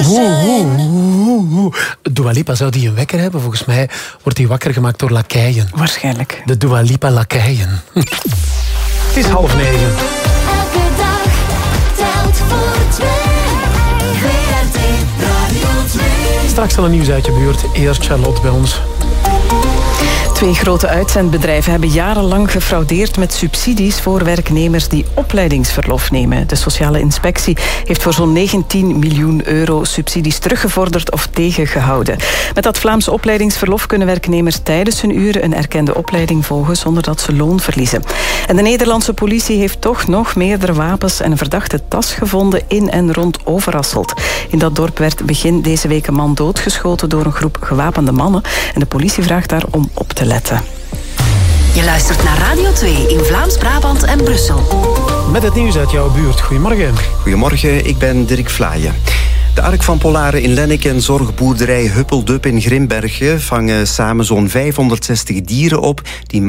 Dua Lipa, zou die een wekker hebben? Volgens mij wordt die wakker gemaakt door lakeien. Waarschijnlijk. De Dua Lipa lakeien. Het is 8:30. Elke dag telt voor twee. WRT Radio 2. Straks al een nieuws uit je buurt. Eerst Charlotte bij ons. 2 grote uitzendbedrijven hebben jarenlang gefraudeerd met subsidies voor werknemers die opleidingsverlof nemen. De sociale inspectie heeft voor zo'n 19 miljoen euro subsidies teruggevorderd of tegengehouden. Met dat Vlaams opleidingsverlof kunnen werknemers tijdens hun uren een erkende opleiding volgen zonder dat ze loon verliezen. En de Nederlandse politie heeft toch nog meerdere wapens en een verdachte tas gevonden in en rond Overasselt. In dat dorp werd begin deze week een man doodgeschoten door een groep gewapende mannen. En de politie vraagt daar om op te letten. Je luistert naar Radio 2 in Vlaams-Brabant en Brussel. Met het nieuws uit jouw buurt. Goedemorgen. Goedemorgen, ik ben Dirk Vlaaien. De Ark van Polaren in Lenneke en zorgboerderij Huppeldup in Grimbergen vangen samen zo'n 560 dieren op die